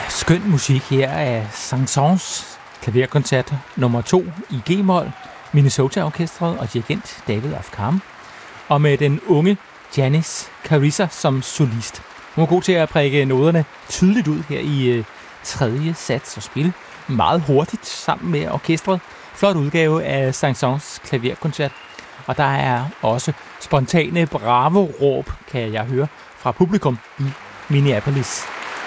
Skøn musik her af Saint-Saëns klaverkoncert nummer 2 i G-mol, Minnesota-orkestret og dirigent David Afkham, og med den unge Janis Carissa som solist. Hun var god til at prikke noderne tydeligt ud her i tredje sats og spille meget hurtigt sammen med orkestret. Flot udgave af Saint-Saëns klaverkoncert. Og der er også spontane bravo-råb, kan jeg høre, fra publikum i Minneapolis.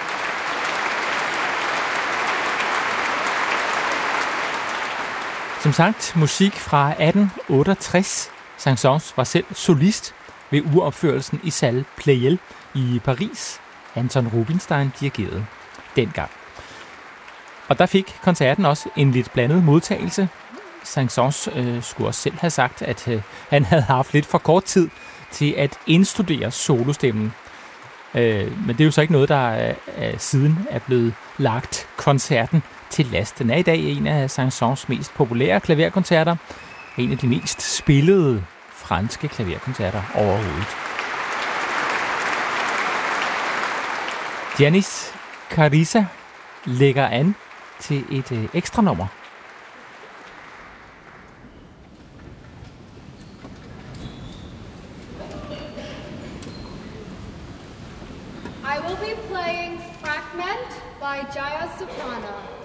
Som sagt, musik fra 1868. Saint-Saëns var selv solist ved uropførelsen i Salle Pleyel i Paris. Anton Rubinstein dirigerede dengang. Og der fik koncerten også en lidt blandet modtagelse. Saint-Saëns skulle også selv have sagt, at han havde haft lidt for kort tid til at indstudere solostemmen. Men det er jo så ikke noget, der siden er blevet lagt koncerten til last. Den er i dag en af Saint-Saëns mest populære klaverkoncerter. En af de mest spillede franske klaverkoncerter overhovedet. Janis Carissa lægger an til et ekstra nummer. I will be playing Fragment by Jaya Soprano.